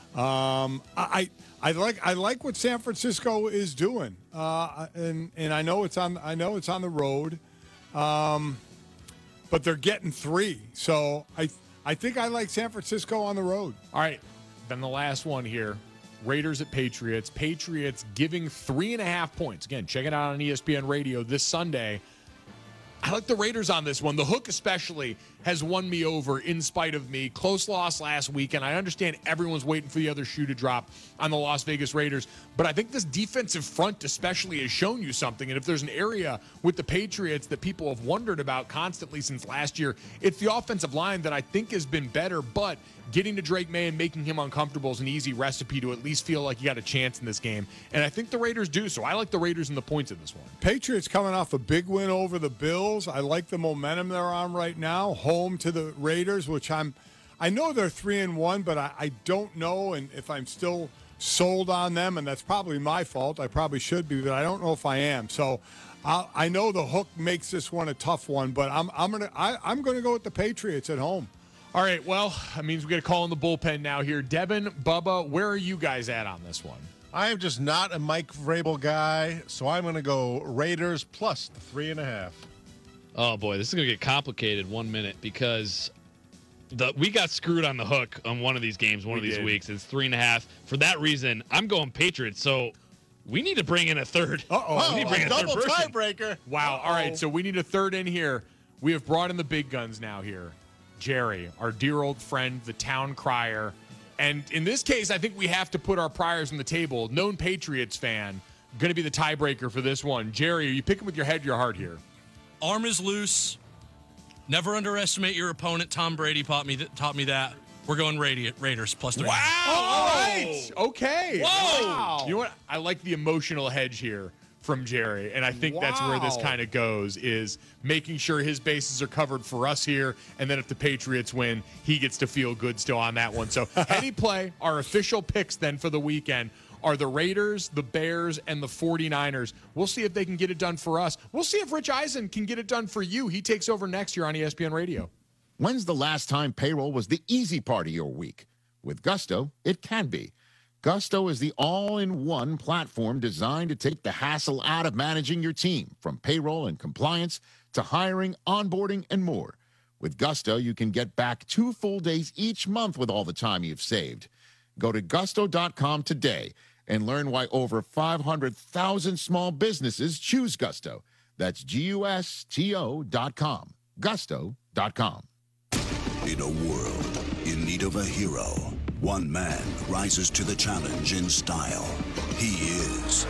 Um, I, I like I like what San Francisco is doing, uh, and and I know it's on I know it's on the road, um, but they're getting three, so I I think I like San Francisco on the road. All right, then the last one here. Raiders at Patriots. Patriots giving three and a half points. Again, check it out on E S P N Radio this Sunday. I like the Raiders on this one. The hook especially has won me over in spite of me. Close loss last week, and I understand everyone's waiting for the other shoe to drop on the Las Vegas Raiders, but I think this defensive front especially has shown you something, and if there's an area with the Patriots that people have wondered about constantly since last year, it's the offensive line that I think has been better, but getting to Drake May and making him uncomfortable is an easy recipe to at least feel like you got a chance in this game, and I think the Raiders do, so I like the Raiders and the points in this one. Patriots coming off a big win over the Bills. I like the momentum they're on right now. Home to the Raiders, which I'm, I know they're three and one, but I, I don't know, and if I'm still sold on them, and that's probably my fault. I probably should be, but I don't know if I am. So I, I know the hook makes this one a tough one, but I'm I'm gonna I, I'm gonna go with the Patriots at home. All right, well, that means we got to call in the bullpen now here. Devin, Bubba, where are you guys at on this one? I am just not a Mike Vrabel guy, so I'm going to go Raiders plus the three and a half. Oh, boy, this is going to get complicated one minute because the we got screwed on the hook on one of these games one We of these did. weeks. It's three and a half. For that reason, I'm going Patriots, so we need to bring in a third. Uh-oh. We need to bring a in a third double person. tiebreaker. Wow. All right, so we need a third in here. We have brought in the big guns now here. Jerry, our dear old friend, the town crier. And in this case, I think we have to put our priors on the table. Known Patriots fan, going to be the tiebreaker for this one. Jerry, are you picking with your head or your heart here? Arm is loose. Never underestimate your opponent. Tom Brady taught me, taught me that. We're going Radi- Raiders plus three. Wow. All right. Okay. Whoa. Wow. You know what? I like the emotional hedge here from Jerry, and I think that's where this Wow. kind of goes, is making sure his bases are covered for us here, and then if the Patriots win, he gets to feel good still on that one. So heady play, our official picks then for the weekend are the Raiders, the Bears, and the forty-niners. We'll see if they can get it done for us. We'll see if Rich Eisen can get it done for you. He takes over next year on E S P N Radio. When's the last time payroll was the easy part of your week? With Gusto, it can be. Gusto is the all-in-one platform designed to take the hassle out of managing your team, from payroll and compliance to hiring, onboarding, and more. With Gusto, you can get back two full days each month with all the time you've saved. Go to gusto dot com today and learn why over five hundred thousand small businesses choose Gusto. That's G U S T O dot com. gusto dot com. In a world in need of a hero, one man rises to the challenge in style. He is...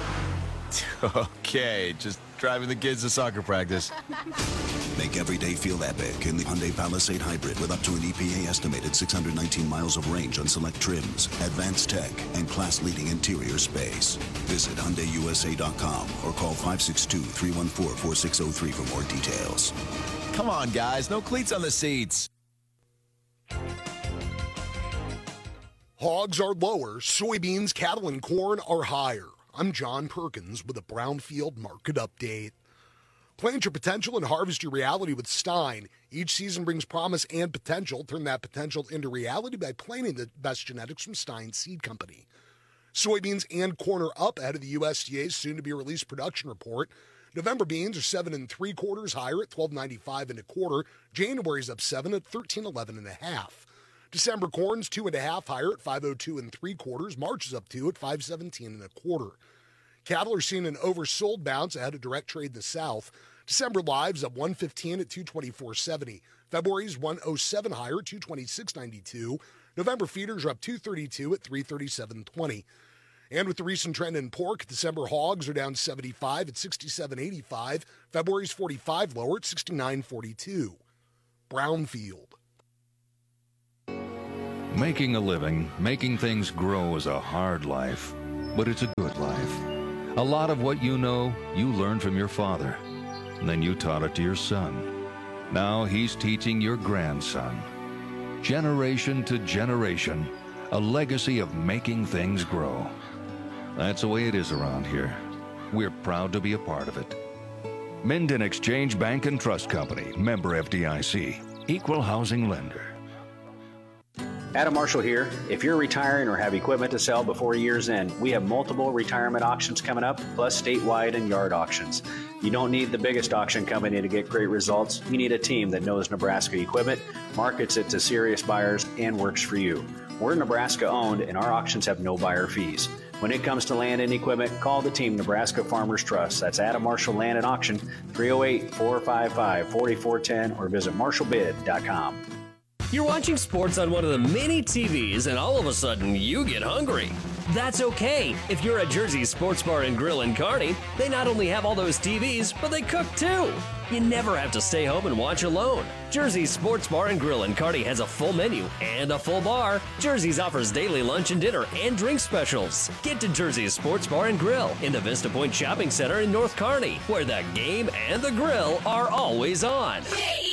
Okay, just driving the kids to soccer practice. Make every day feel epic in the Hyundai Palisade Hybrid with up to an E P A estimated six hundred nineteen miles of range on select trims, advanced tech, and class-leading interior space. Visit Hyundai U S A dot com or call five six two, three one four, four six zero three for more details. Come on, guys, no cleats on the seats. Hogs are lower, soybeans, cattle, and corn are higher. I'm John Perkins with a Brownfield Market Update. Plant your potential and harvest your reality with Stein. Each season brings promise and potential. Turn that potential into reality by planting the best genetics from Stein Seed Company. Soybeans and corn are up ahead of the U S D A's soon-to-be-released production report. November beans are seven and three quarters higher at twelve ninety-five and a quarter. January's up seven at thirteen eleven and a half. December corn's two and a half higher at five oh two and three quarters. March is up two at five seventeen and a quarter. Cattle are seeing an oversold bounce ahead of direct trade in the South. December lives up one fifteen at two twenty-four seventy. February's one oh seven higher, two twenty-six ninety-two. November feeders are up two thirty-two at three thirty-seven twenty. And with the recent trend in pork, December hogs are down seventy-five at sixty-seven eighty-five. February's forty-five lower at sixty-nine forty-two. Brownfield. Making a living, making things grow is a hard life, but it's a good life. A lot of what you know, you learned from your father. And then you taught it to your son. Now he's teaching your grandson. Generation to generation, a legacy of making things grow. That's the way it is around here. We're proud to be a part of it. Minden Exchange Bank and Trust Company, member F D I C, equal housing lender. Adam Marshall here. If you're retiring or have equipment to sell before year's end, we have multiple retirement auctions coming up, plus statewide and yard auctions. You don't need the biggest auction company to get great results. You need a team that knows Nebraska equipment, markets it to serious buyers, and works for you. We're Nebraska owned, and our auctions have no buyer fees. When it comes to land and equipment, call the team Nebraska Farmers Trust. That's Adam Marshall Land and Auction, three oh eight, four five five, four four one zero, or visit marshall bid dot com. You're watching sports on one of the many T Vs, and all of a sudden, you get hungry. That's okay. If you're at Jersey's Sports Bar and Grill in Kearney, they not only have all those T Vs, but they cook too. You never have to stay home and watch alone. Jersey's Sports Bar and Grill in Kearney has a full menu and a full bar. Jersey's offers daily lunch and dinner and drink specials. Get to Jersey's Sports Bar and Grill in the Vista Point Shopping Center in North Kearney, where the game and the grill are always on.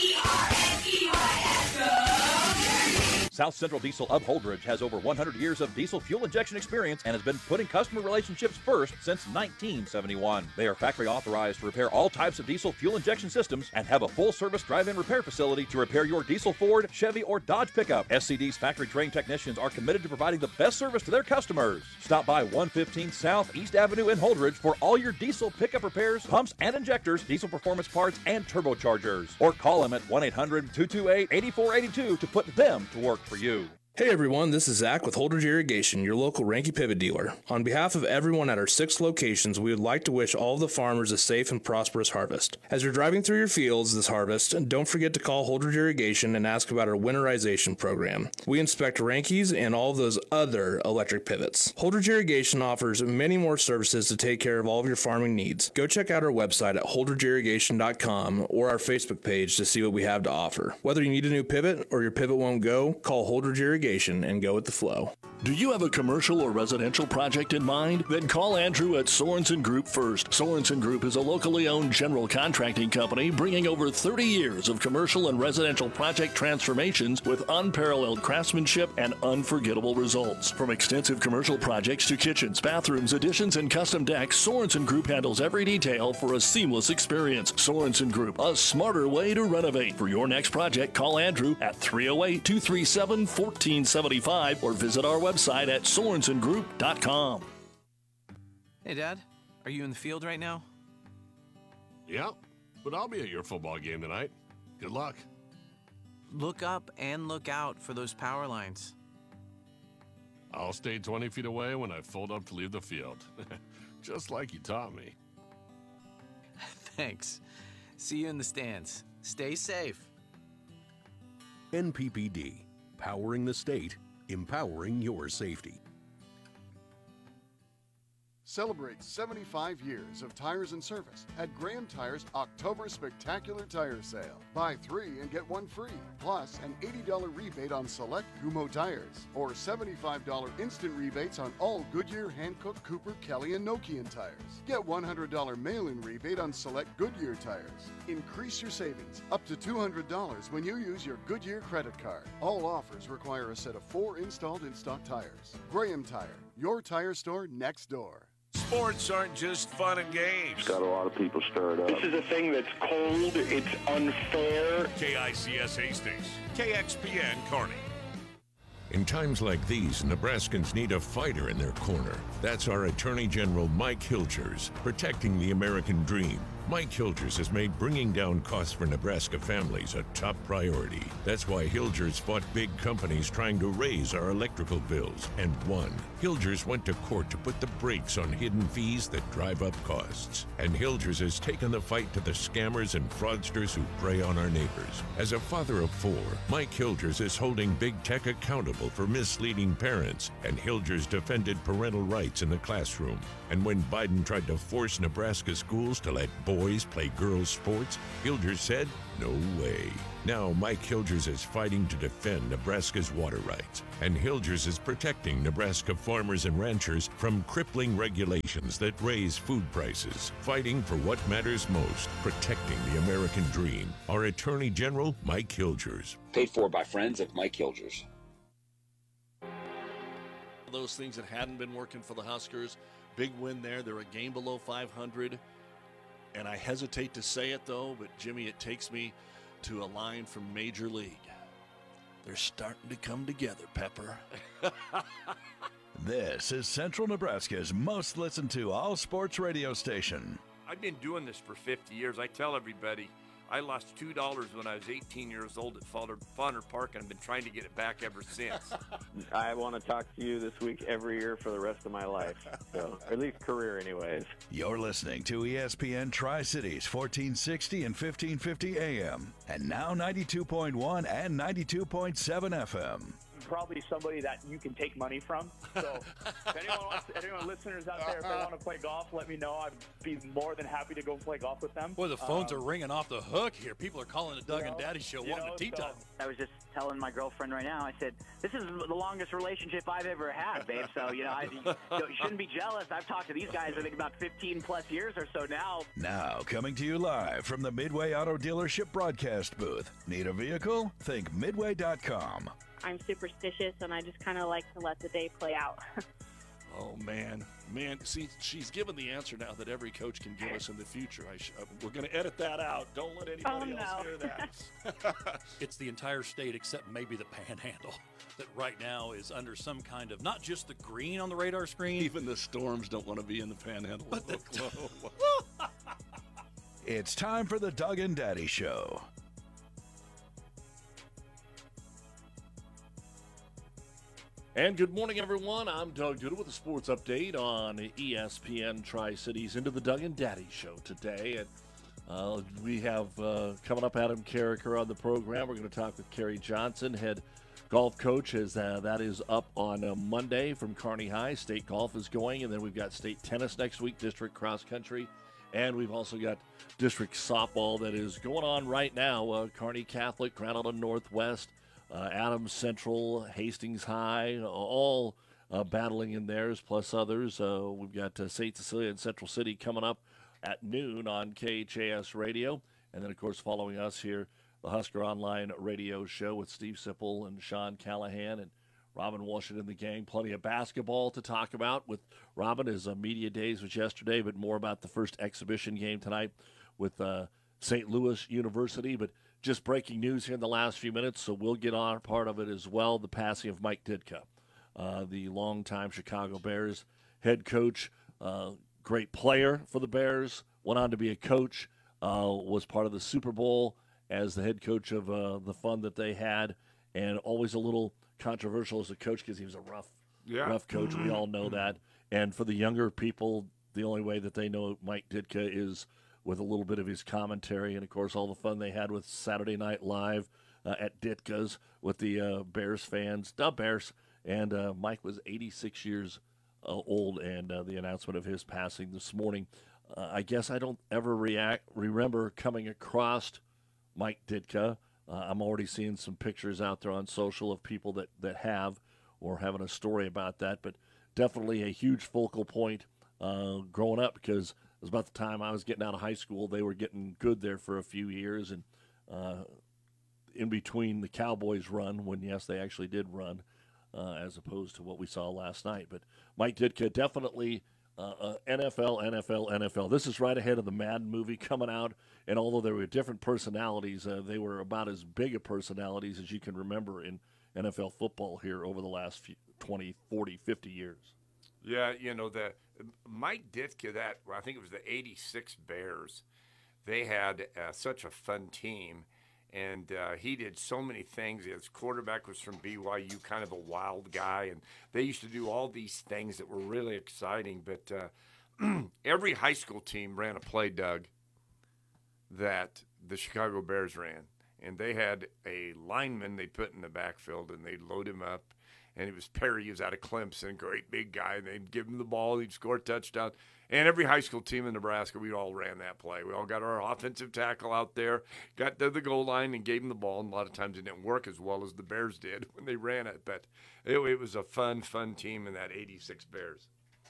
South Central Diesel of Holdridge has over one hundred years of diesel fuel injection experience and has been putting customer relationships first since nineteen seventy-one. They are factory authorized to repair all types of diesel fuel injection systems and have a full-service drive-in repair facility to repair your diesel Ford, Chevy, or Dodge pickup. S C D's factory-trained technicians are committed to providing the best service to their customers. Stop by one fifteen South East Avenue in Holdridge for all your diesel pickup repairs, pumps and injectors, diesel performance parts, and turbochargers. Or call them at one eight hundred, two two eight, eight four eight two to put them to work for you. Hey everyone, this is Zach with Holdridge Irrigation, your local Ranky Pivot dealer. On behalf of everyone at our six locations, we would like to wish all of the farmers a safe and prosperous harvest. As you're driving through your fields this harvest, don't forget to call Holdridge Irrigation and ask about our winterization program. We inspect Rankies and all of those other electric pivots. Holdridge Irrigation offers many more services to take care of all of your farming needs. Go check out our website at holdridge irrigation dot com or our Facebook page to see what we have to offer. Whether you need a new pivot or your pivot won't go, call Holdridge Irrigation and go with the flow. Do you have a commercial or residential project in mind? Then call Andrew at Sorensen Group first. Sorensen Group is a locally owned general contracting company bringing over thirty years of commercial and residential project transformations with unparalleled craftsmanship and unforgettable results. From extensive commercial projects to kitchens, bathrooms, additions, and custom decks, Sorensen Group handles every detail for a seamless experience. Sorensen Group, a smarter way to renovate. For your next project, call Andrew at three oh eight, two three seven, one four seven five or visit our website at sorensen group dot com. Hey, Dad, are you in the field right now? Yeah, but I'll be at your football game tonight. Good luck. Look up and look out for those power lines. I'll stay twenty feet away when I fold up to leave the field. Just like you taught me. Thanks. See you in the stands. Stay safe. N P P D. Powering the state, empowering your safety. Celebrate seventy-five years of tires and service at Graham Tires October Spectacular Tire Sale. Buy three and get one free, plus an eighty dollars rebate on select Kumho tires, or seventy-five dollars instant rebates on all Goodyear, Hankook, Cooper, Kelly, and Nokian tires. Get one hundred dollars mail-in rebate on select Goodyear tires. Increase your savings up to two hundred dollars when you use your Goodyear credit card. All offers require a set of four installed in-stock tires. Graham Tire, your tire store next door. Sports aren't just fun and games. Got a lot of people stirred up. This is a thing that's cold, it's unfair. K I C S Hastings, K X P N Kearney. In times like these, Nebraskans need a fighter in their corner. That's our Attorney General Mike Hilgers, protecting the American dream. Mike Hilgers has made bringing down costs for Nebraska families a top priority. That's why Hilgers fought big companies trying to raise our electrical bills and won. Hilgers went to court to put the brakes on hidden fees that drive up costs. And Hilgers has taken the fight to the scammers and fraudsters who prey on our neighbors. As a father of four, Mike Hilgers is holding big tech accountable for misleading parents, and Hilgers defended parental rights in the classroom. And when Biden tried to force Nebraska schools to let boys play girls' sports, Hilgers said, no way. Now Mike Hilgers is fighting to defend Nebraska's water rights, and Hilgers is protecting Nebraska farmers and ranchers from crippling regulations that raise food prices, fighting for what matters most, protecting the American dream. Our Attorney General, Mike Hilgers. Paid for by friends of Mike Hilgers. Those things that hadn't been working for the Huskers. Big win there. They're a game below five hundred. And I hesitate to say it, though, but Jimmy, it takes me to a line from Major League. They're starting to come together, Pepper. This is Central Nebraska's most listened to all sports radio station. I've been doing this for fifty years. I tell everybody I lost two dollars when I was eighteen years old at Fauner Park, and I've been trying to get it back ever since. I want to talk to you this week every year for the rest of my life, so at least career anyways. You're listening to E S P N Tri-Cities fourteen sixty and fifteen fifty A M, and now ninety-two point one and ninety-two point seven F M. Probably somebody that you can take money from. So if anyone wants, anyone listeners out there, if they want to play golf, let me know. I'd be more than happy to go play golf with them. Boy, the phones um, are ringing off the hook here. People are calling the Doug you know, and Daddy Show you wanting know, a tea so time. I was just telling my girlfriend right now, I said, this is the longest relationship I've ever had, babe. So, you know, I, you, know, you shouldn't be jealous. I've talked to these guys, I think, about fifteen plus years or so now. Now, coming to you live from the Midway Auto Dealership broadcast booth. Need a vehicle? Think midway dot com. I'm superstitious, and I just kind of like to let the day play out. Oh, man. Man, see, she's given the answer now that every coach can give us in the future. I sh- uh, we're going to edit that out. Don't let anybody oh, else no. hear that. It's the entire state except maybe the Panhandle that right now is under some kind of, not just the green on the radar screen. Even the Storms don't want to be in the Panhandle. But the It's time for the Doug and Daddy Show. And good morning, everyone. I'm Doug Duda with a sports update on E S P N Tri-Cities into the Doug and Daddy Show today. And uh, we have uh, coming up Adam Carricker on the program. We're going to talk with Kerry Johnson, head golf coach, as uh, that is up on uh, Monday from Kearney High. State golf is going, and then we've got state tennis next week, district cross country, and we've also got district softball that is going on right now. Uh, Kearney Catholic, Grand Island Northwest, Uh, Adams Central, Hastings High, all uh, battling in theirs, plus others. Uh, we've got uh, Saint Cecilia and Central City coming up at noon on K H A S Radio. And then, of course, following us here, the Husker Online radio show with Steve Sipple and Sean Callahan and Robin Washington and the gang. Plenty of basketball to talk about with Robin. His uh, media days was yesterday, but more about the first exhibition game tonight with uh, Saint Louis University. But just breaking news here in the last few minutes, so we'll get on part of it as well. The passing of Mike Ditka, uh, the longtime Chicago Bears head coach, uh, great player for the Bears, went on to be a coach, uh, was part of the Super Bowl as the head coach of uh, the fund that they had, and always a little controversial as a coach because he was a rough, yeah. rough coach. We all know that. And for the younger people, the only way that they know Mike Ditka is with a little bit of his commentary, and, of course, all the fun they had with Saturday Night Live uh, at Ditka's with the uh, Bears fans, the Bears. And uh, Mike was eighty-six years uh, old, and uh, the announcement of his passing this morning. Uh, I guess I don't ever react remember coming across Mike Ditka. Uh, I'm already seeing some pictures out there on social of people that, that have or having a story about that, but definitely a huge focal point uh, growing up because it was about the time I was getting out of high school. They were getting good there for a few years, and uh, in between the Cowboys run, when, yes, they actually did run, uh, as opposed to what we saw last night. But Mike Ditka, definitely uh, uh, N F L, N F L, N F L. This is right ahead of the Madden movie coming out, and although there were different personalities, uh, they were about as big of personalities as you can remember in N F L football here over the last few, twenty, forty, fifty years. Yeah, you know, the Mike Ditka, that I think it was the eighty-six Bears. they had uh, such a fun team. And uh, he did so many things. His quarterback was from B Y U, kind of a wild guy. And they used to do all these things that were really exciting. But uh, every high school team ran a play, Doug, that the Chicago Bears ran. And they had a lineman they put in the backfield, and they'd load him up. And it was Perry. He was out of Clemson, great big guy. And they'd give him the ball. He'd score a touchdown. And every high school team in Nebraska, we all ran that play. We all got our offensive tackle out there, got to the goal line, and gave him the ball. And a lot of times it didn't work as well as the Bears did when they ran it. But it, it was a fun, fun team in that eighty-six Bears.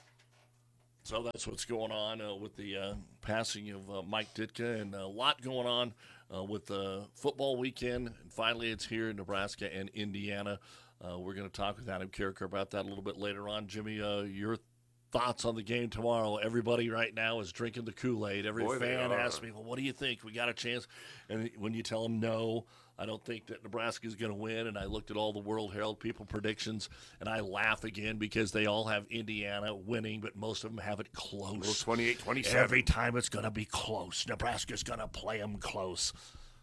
So that's what's going on uh, with the uh, passing of uh, Mike Ditka, and a lot going on uh, with the football weekend. And finally, it's here in Nebraska and Indiana. Uh, we're going to talk with Adam Carriker about that a little bit later on. Jimmy, uh, your thoughts on the game tomorrow? Everybody right now is drinking the Kool-Aid. Every Boy, fan asks me, well, what do you think? We got a chance? And when you tell them no, I don't think that Nebraska is going to win. And I looked at all the World Herald people predictions, and I laugh again because they all have Indiana winning, but most of them have it close. twenty-eight twenty-seven. Every time it's going to be close. Nebraska's going to play them close.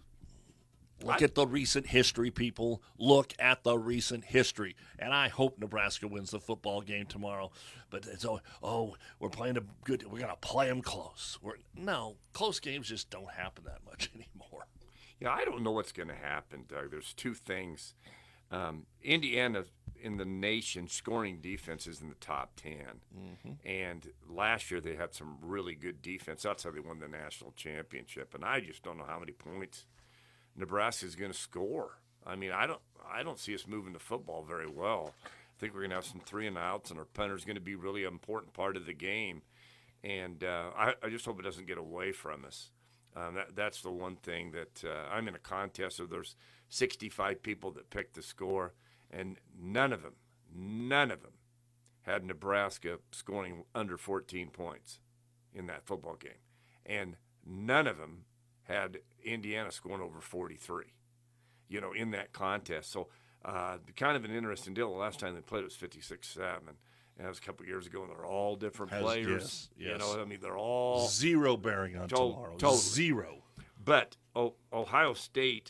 Look I, at the recent history, people. Look at the recent history. And I hope Nebraska wins the football game tomorrow. But it's, oh, oh we're playing a good – we're going to play them close. We're, no, close games just don't happen that much anymore. Yeah, I don't know what's going to happen, Doug. There's two things. Um, Indiana in the nation scoring defense is in the top ten. Mm-hmm. And last year they had some really good defense. That's how they won the national championship. And I just don't know how many points – Nebraska is going to score. I mean, I don't, I don't see us moving the football very well. I think we're going to have some three and outs, and our punter is going to be really an important part of the game. And uh, I, I just hope it doesn't get away from us. Um, that, that's the one thing that uh, I'm in a contest. So there's sixty-five people that picked the score, and none of them, none of them had Nebraska scoring under fourteen points in that football game, and none of them had Indiana scoring over forty-three, you know, in that contest. So uh, kind of an interesting deal. The last time they played it was fifty-six seven. And that was a couple of years ago, and they're all different Has, players. Yes, yes. You know, I mean, they're all... Zero bearing on to- tomorrow. Totally. Zero. But oh, Ohio State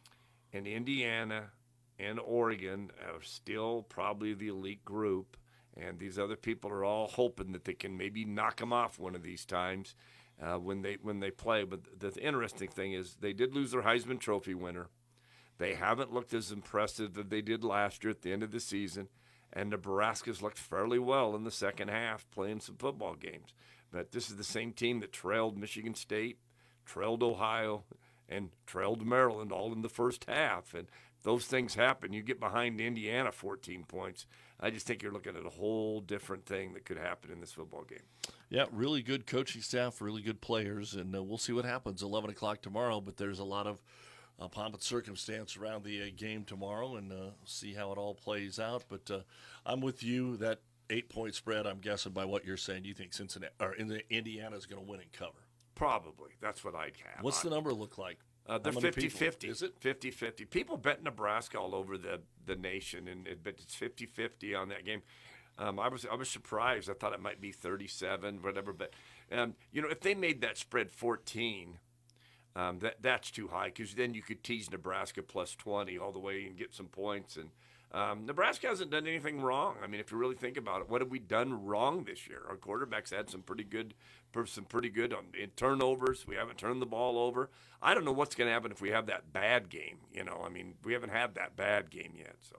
and Indiana and Oregon are still probably the elite group, and these other people are all hoping that they can maybe knock them off one of these times. Uh, when they when they play. But the, the interesting thing is they did lose their Heisman Trophy winner. They haven't looked as impressive as they did last year at the end of the season. And Nebraska's looked fairly well in the second half playing some football games. But this is the same team that trailed Michigan State, trailed Ohio, and trailed Maryland all in the first half. And those things happen. You get behind Indiana fourteen points. I just think you're looking at a whole different thing that could happen in this football game. Yeah, really good coaching staff, really good players, and uh, we'll see what happens eleven o'clock tomorrow. But there's a lot of uh, pomp and circumstance around the uh, game tomorrow, and uh, see how it all plays out. But uh, I'm with you. That eight-point spread, I'm guessing by what you're saying, you think Cincinnati or Indiana is going to win and cover. Probably. That's what I'd have. What's the number look like? Uh, they're How many fifty-fifty. people? Is it? fifty-fifty. People bet Nebraska all over the, the nation, and it, but it's fifty-fifty on that game. Um, I was I was surprised. I thought it might be thirty-seven, whatever. But, um, you know, if they made that spread fourteen, um, that that's too high because then you could tease Nebraska plus twenty all the way and get some points. And um, Nebraska hasn't done anything wrong. I mean, if you really think about it, what have we done wrong this year? Our quarterbacks had some pretty good some pretty good on, in turnovers. We haven't turned the ball over. I don't know what's going to happen if we have that bad game. You know, I mean, we haven't had that bad game yet. So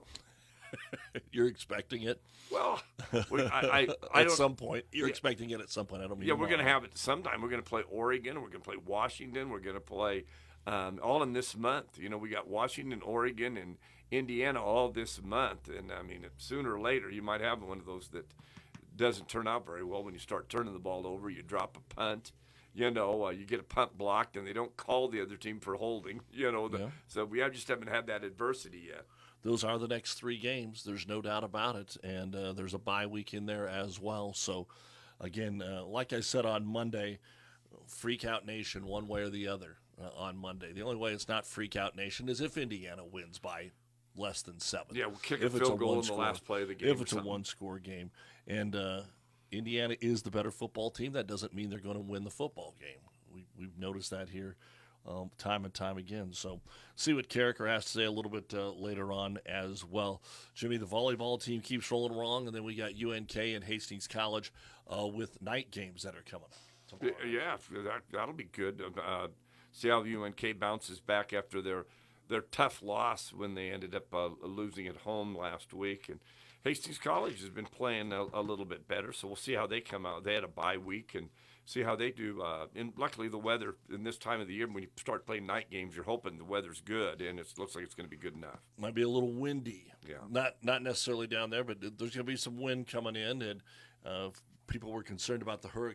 you're expecting it? Well, we, I, I, I at don't, some point. You're yeah, expecting it at some point. I don't mean Yeah, we're going to tomorrow. have it sometime. We're going to play Oregon. We're going to play Washington. We're going to play um, all in this month. You know, we got Washington, Oregon, and Indiana all this month. And, I mean, sooner or later, you might have one of those that doesn't turn out very well when you start turning the ball over. You drop a punt. You know, uh, you get a punt blocked, and they don't call the other team for holding. You know, the, Yeah. so we have, just haven't had that adversity yet. Those are the next three games. There's no doubt about it. And uh, there's a bye week in there as well. So, again, uh, like I said on Monday, freak out nation one way or the other uh, on Monday. The only way it's not freak out nation is if Indiana wins by less than seven. Yeah, we'll kick a If it's field goal in the one-score- last play of the game If or it's a something. one-score game. And uh, Indiana is the better football team. That doesn't mean they're going to win the football game. we, we've noticed that here um, time and time again. So see what Carricker has to say a little bit uh, later on as well. Jimmy, the volleyball team keeps rolling along, and then we got U N K and Hastings College uh, with night games that are coming up. tomorrow. Yeah, that, that'll be good. Uh, see how U N K bounces back after their their tough loss when they ended up uh, losing at home last week. And Hastings College has been playing a, a little bit better, so we'll see how they come out. They had a bye week and see how they do. Uh, and luckily, the weather in this time of the year, when you start playing night games, you're hoping the weather's good, and it looks like it's going to be good enough. Might be a little windy. Yeah. Not not necessarily down there, but there's going to be some wind coming in, and uh, people were concerned about the hurricane.